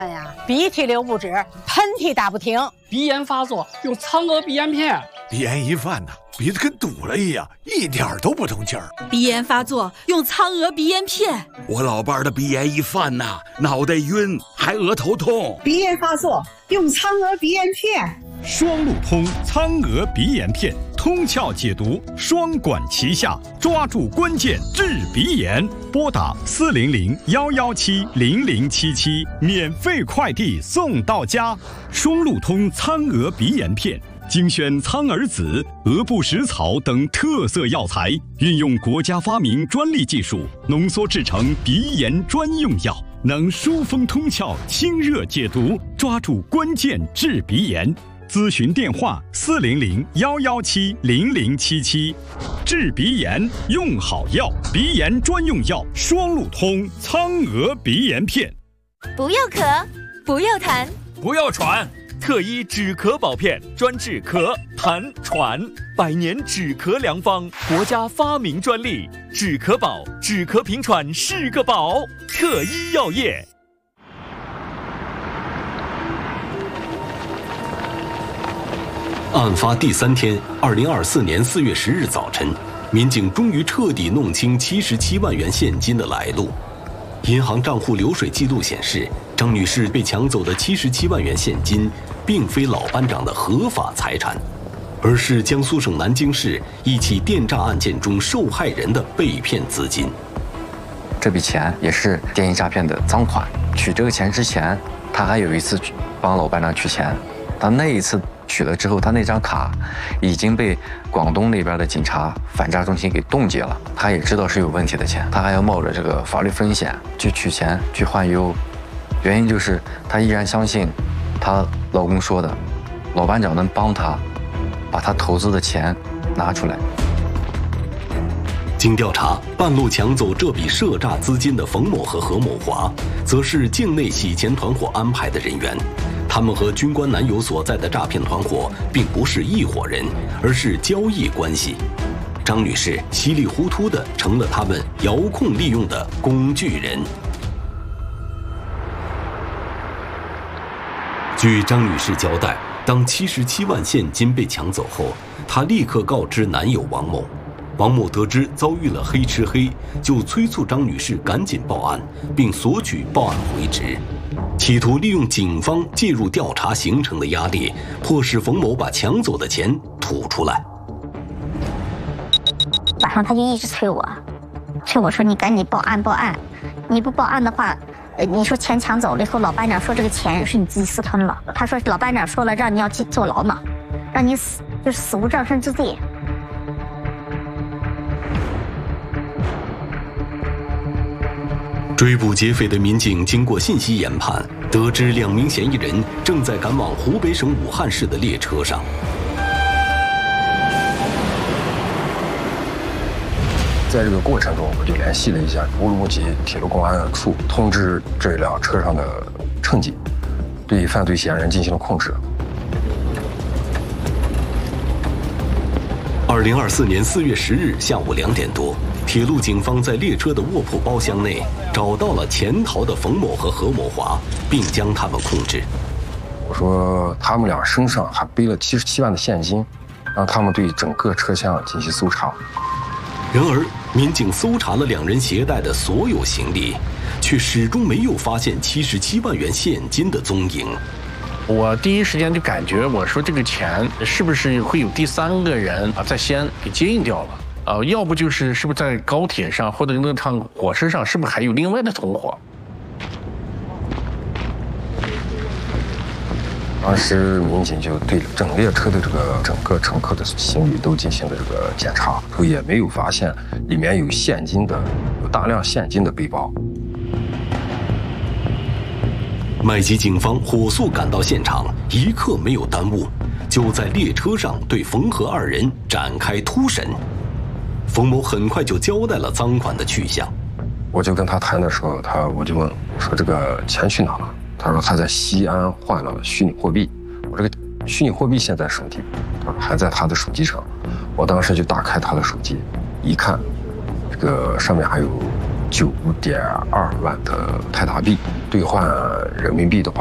哎呀，鼻涕流不止，喷嚏打不停， 鼻炎发作用苍娥鼻炎片。 鼻炎一犯呢，鼻子跟堵了一样，一点都不通气儿。 鼻炎发作用苍娥鼻炎片。 我老伴儿的鼻炎一犯呐，脑袋晕，还额头痛。 鼻炎发作用苍娥鼻炎片。 双路通苍娥鼻炎片，通窍解毒，双管齐下，抓住关键治鼻炎。拨打400-117-0077，免费快递送到家。双路通苍娥鼻炎片，精选苍耳子、鹅不食草等特色药材，运用国家发明专利技术，浓缩制成鼻炎专用药，能疏风通窍、清热解毒，抓住关键治鼻炎。咨询电话400-117-0077，治鼻炎用好药，鼻炎专用药双路通苍娥鼻炎片。 不要咳，不要痰， 不要喘，特医止咳宝片，专治咳、痰、喘，100年止咳良方，国家发明专利，止咳宝，止咳平喘是个宝。特医药业。 案发第3天，2024年4月10日早晨，民警终于彻底弄清77万元现金的来路。银行账户流水记录显示，张女士被抢走的77万元现金，并非老班长的合法财产，而是江苏省南京市一起电诈案件中受害人的被骗资金。 这笔钱也是电信诈骗的赃款。取这个钱之前，他还有一次帮老班长取钱，但那一次取了之后，他那张卡已经被广东那边的警察反诈中心给冻结了。他也知道是有问题的钱，他还要冒着这个法律风险去取钱去换优，原因就是他依然相信她老公说的，老班长能帮他把他投资的钱拿出来。 经调查，半路抢走这笔涉诈资金的冯某和何某华，则是境内洗钱团伙安排的人员。他们和军官男友所在的诈骗团伙并不是一伙人，而是交易关系。张女士稀里糊涂地成了他们遥控利用的工具人。据张女士交代，当77万现金被抢走后，她立刻告知男友王某。王某得知遭遇了黑吃黑，就催促张女士赶紧报案，并索取报案回执，企图利用警方介入调查形成的压力，迫使冯某把抢走的钱吐出来。 晚上他就一直催我说你赶紧报案报案，你不报案的话，你说钱抢走了以后，老班长说这个钱是你自己私吞了，他说老班长说了让你要进坐牢呢，让你死就是死无葬身之地。 追捕劫匪的民警经过信息研判，得知2名嫌疑人正在赶往湖北省武汉市的列车上。 在这个过程中，我就联系了一下乌鲁木齐铁路公安处，通知这辆车上的乘警，对犯罪嫌疑人进行了控制。 2024年4月10日下午2点多，铁路警方在列车的卧铺包厢内找到了潜逃的冯某和何某华，并将他们控制。 我说他们俩身上还背了77万的现金，让他们对整个车厢进行搜查。 然而，民警搜查了2人携带的所有行李，却始终没有发现77万元现金的踪影。 我第一时间就感觉，我说这个钱是不是会有第3个人在先给接应掉了？要不就是是不是在高铁上或者那趟火车上，是不是还有另外的同伙？ 当时民警就对整列车的整个乘客的行李都进行了这个检查，也没有发现里面有大量现金的背包。 麦吉警方火速赶到现场，一刻没有耽误，就在列车上对冯何2人展开突审。冯某很快就交代了赃款的去向。 我就跟他谈的时候，我就问说这个钱去哪了？他说他在西安换了虚拟货币。我这个虚拟货币现在什么地方？他说还在他的手机上。我当时就打开他的手机，一看，这个上面还有 9.2万的泰达币，兑换人民币的话